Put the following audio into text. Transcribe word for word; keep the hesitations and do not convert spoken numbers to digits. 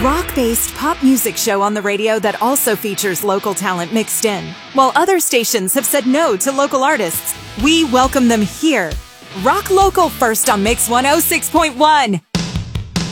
rock-based pop music show on the radio that also features local talent mixed in. While other stations have said no to local artists, we welcome them here. Rock local first on Mix one oh six point one.